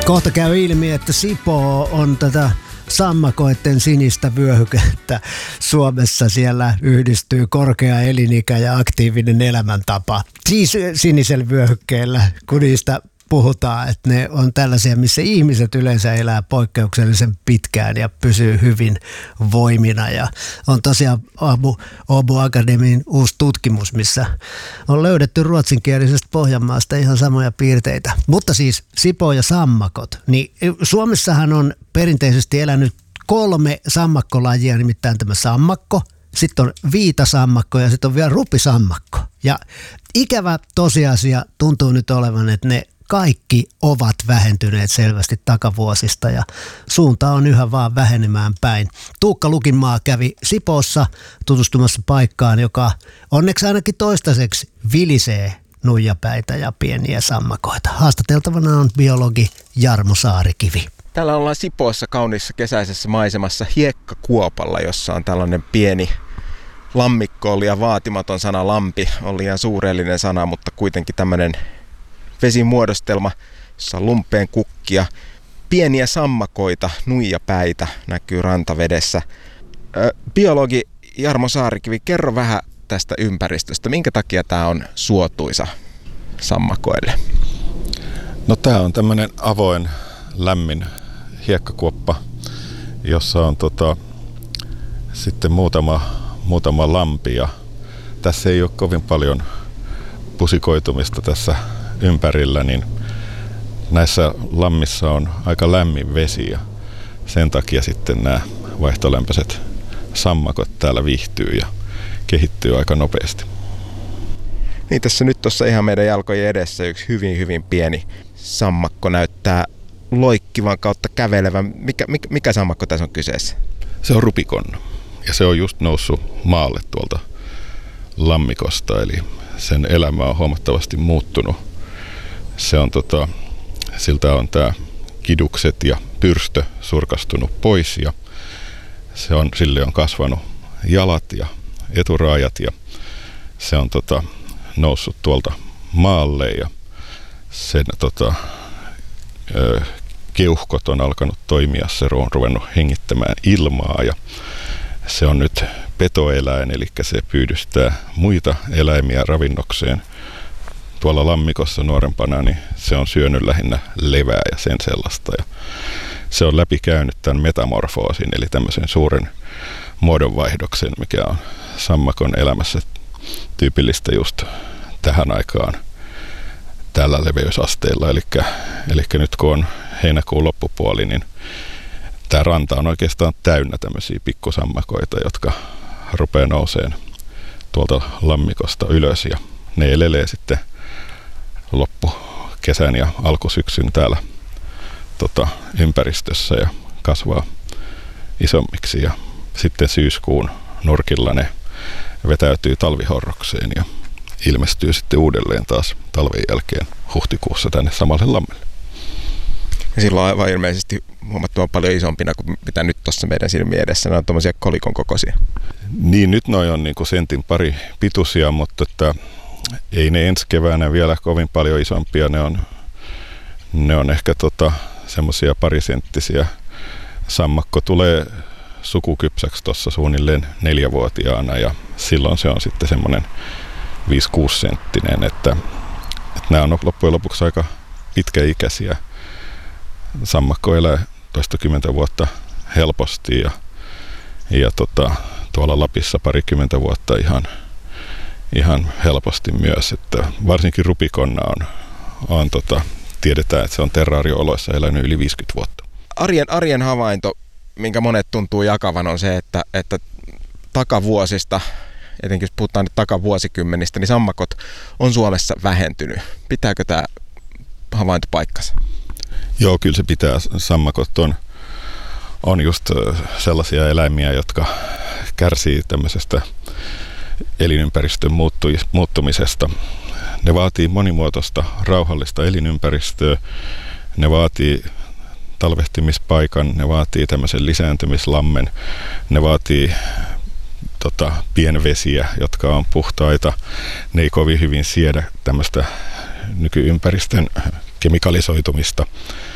Kohta käy ilmi, että Sipoo on tätä sammakoiden sinistä vyöhykettä. Suomessa siellä yhdistyy korkea elinikä ja aktiivinen elämäntapa. Siis sinisellä vyöhykkeellä, kun niistä puhutaan, että ne on tällaisia, missä ihmiset yleensä elää poikkeuksellisen pitkään ja pysyy hyvin voimina. Ja on tosiaan Åbo Akademin uusi tutkimus, missä on löydetty ruotsinkielisestä Pohjanmaasta ihan samoja piirteitä. Mutta siis Sipoo ja sammakot, niin Suomessahan on perinteisesti elänyt 3 sammakkolajia, nimittäin tämä sammakko, sitten on viitasammakko ja sitten on vielä rupisammakko. Ja ikävä tosiasia tuntuu nyt olevan, että ne kaikki ovat vähentyneet selvästi takavuosista ja suunta on yhä vaan vähenemään päin. Tuukka Lukinmaa kävi Sipoossa tutustumassa paikkaan, joka onneksi ainakin toistaiseksi vilisee nuijapäitä ja pieniä sammakoita. Haastateltavana on biologi Jarmo Saarikivi. Täällä ollaan Sipoossa kauniissa kesäisessä maisemassa hiekkakuopalla, jossa on tällainen pieni lammikko. On liian vaatimaton sana lampi, on liian suurellinen sana, mutta kuitenkin tämmöinen vesimuodostelma, jossa on lumpeen kukkia. Pieniä sammakoita, nuijapäitä näkyy rantavedessä. Biologi Jarmo Saarikivi, kerro vähän tästä ympäristöstä. Minkä takia tämä on suotuisa sammakoille? No tämä on tämmöinen avoin, lämmin hiekkakuoppa, jossa on sitten muutama lampi. Ja tässä ei ole kovin paljon pusikoitumista tässä ympärillä, niin näissä lammissa on aika lämmin vesi ja sen takia sitten nämä vaihtolämpöiset sammakot täällä viihtyy ja kehittyy aika nopeasti. Niin tässä nyt tuossa ihan meidän jalkojen edessä yksi hyvin hyvin pieni sammakko näyttää loikkivan kautta kävelevän. Mikä sammakko tässä on kyseessä? Se on rupikonna ja se on just noussut maalle tuolta lammikosta, eli sen elämä on huomattavasti muuttunut. Se on siltä on tää kidukset ja pyrstö surkastunut pois ja sille on kasvanut jalat ja eturaajat ja se on noussut tuolta maalle ja sen keuhkot on alkanut toimia, se on ruvennut hengittämään ilmaa ja se on nyt petoeläin, eli se pyydystää muita eläimiä ravinnokseen. Tuolla lammikossa nuorempana niin se on syönyt lähinnä levää ja sen sellaista. Ja se on läpikäynyt tämän metamorfoosin, eli tämmöisen suuren muodonvaihdoksen, mikä on sammakon elämässä tyypillistä just tähän aikaan tällä leveysasteella. Eli nyt kun on heinäkuun loppupuoli, niin tämä ranta on oikeastaan täynnä tämmöisiä pikkusammakoita, jotka rupeaa nouseen tuolta lammikosta ylös ja ne elelee sitten loppukesän ja alkusyksyn täällä ympäristössä ja kasvaa isommiksi ja sitten syyskuun nurkilla ne vetäytyy talvihorrokseen ja ilmestyy sitten uudelleen taas talven jälkeen huhtikuussa tänne samalle lammelle. Ja silloin aivan ilmeisesti huomattavan paljon isompina kuin mitä nyt tuossa meidän silmien edessä. Ne on tuommoisia kolikon kokoisia. Niin, nyt noi on niinku sentin pari pituisia, mutta ei ne ensi keväänä vielä kovin paljon isompia. Ne on ehkä semmoisia parisenttisiä. Sammakko tulee sukukypsäksi tuossa suunnilleen 4-vuotiaana ja silloin se on sitten semmoinen 5-6 senttinen, että nämä on loppujen lopuksi aika pitkäikäisiä. Sammakko elää toistakymmentä vuotta helposti ja tuolla Lapissa 20 vuotta ihan helposti myös, että varsinkin rupikonna on tiedetään, että se on terraariooloissa elänyt yli 50 vuotta. Arjen havainto, minkä monet tuntuu jakavan, on se, että takavuosista, etenkin jos puhutaan nyt takavuosikymmenistä, niin sammakot on Suomessa vähentynyt. Pitääkö tämä havainto paikkansa? Joo, kyllä se pitää. Sammakot on just sellaisia eläimiä, jotka kärsii tämmöisestä elinympäristön muuttumisesta. Ne vaatii monimuotoista, rauhallista elinympäristöä. Ne vaatii talvehtimispaikan, ne vaatii tämmöisen lisääntymislammen, ne vaatii pienvesiä, jotka on puhtaita. Ne ei kovin hyvin siedä tämmöistä nykyympäristön kemikalisoitumista.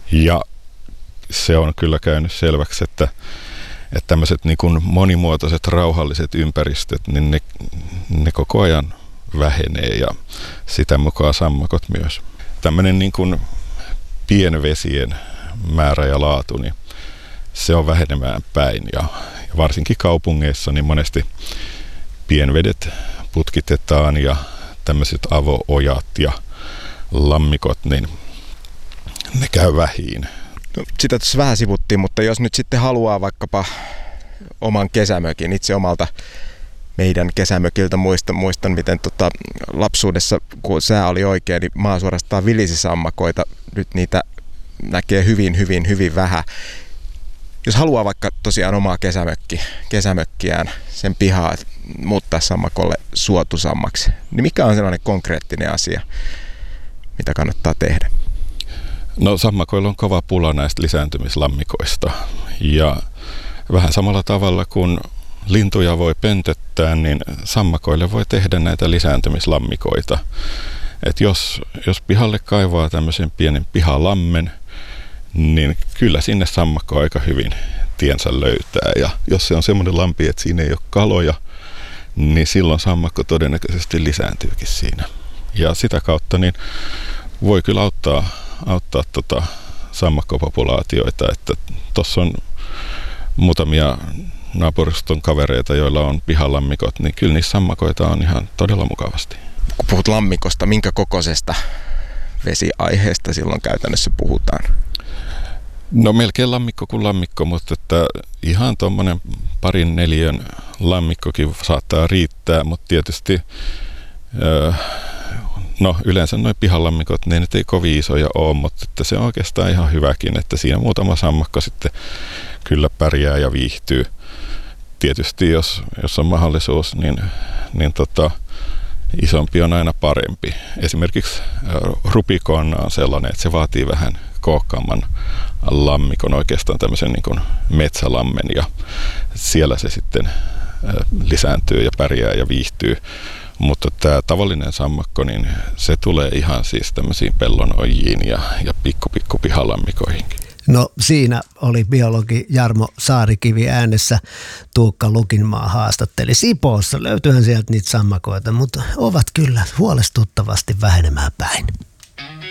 Ja se on kyllä käynyt selväksi, että tämmöiset niin kuin monimuotoiset rauhalliset ympäristöt, niin ne koko ajan vähenee ja sitä mukaan sammakot myös. Tämmöinen niin kuin pienvesien määrä ja laatu, niin se on vähenemään päin ja varsinkin kaupungeissa niin monesti pienvedet putkitetaan ja tämmöiset avo-ojat ja lammikot, niin ne käy vähiin. No, sitä tuossa vähän sivuttiin, mutta jos nyt sitten haluaa vaikkapa oman kesämökin, itse omalta meidän kesämökiltä muistan miten lapsuudessa, kun sää oli oikein, niin maa suorastaan vilisi sammakoita. Nyt niitä näkee hyvin vähän. Jos haluaa vaikka tosiaan omaa kesämökkiään, sen pihaa muuttaa sammakolle suotuisammaksi, niin mikä on sellainen konkreettinen asia, mitä kannattaa tehdä? No sammakoilla on kova pula näistä lisääntymislammikoista ja vähän samalla tavalla kuin lintuja voi pöntöttää, niin sammakoille voi tehdä näitä lisääntymislammikoita. Et jos pihalle kaivaa tämmöisen pienen pihalammen, niin kyllä sinne sammakko aika hyvin tiensä löytää. Ja jos se on semmoinen lampi, että siinä ei ole kaloja, niin silloin sammakko todennäköisesti lisääntyykin siinä. Ja sitä kautta niin voi kyllä auttaa sammakkopopulaatioita, että tuossa on muutamia naapuruston kavereita, joilla on pihalammikot, niin kyllä niissä sammakoita on ihan todella mukavasti. Kun puhut lammikosta, minkä kokoisesta vesiaiheesta silloin käytännössä puhutaan? No melkein lammikko kuin lammikko, mutta että ihan tuommoinen 2-4 lammikkokin saattaa riittää, mutta tietysti yleensä nuo pihalammikot, ne nyt ei kovin isoja ole, mutta että se on oikeastaan ihan hyväkin, että siinä muutama sammakko sitten kyllä pärjää ja viihtyy. Tietysti jos on mahdollisuus, niin isompi on aina parempi. Esimerkiksi rupikonna on sellainen, että se vaatii vähän kookkaamman lammikon, oikeastaan tämmöisen niin kuin metsälammen, ja siellä se sitten lisääntyy ja pärjää ja viihtyy. Mutta tämä tavallinen sammakko, niin se tulee ihan siis tämmöisiin pellonojiin ja pikku pihalammikoihinkin. No siinä oli biologi Jarmo Saarikivi äänessä. Tuukka Lukinmaa haastatteli. Sipoossa löytyyhän sieltä niitä sammakoita, mutta ovat kyllä huolestuttavasti vähenemään päin.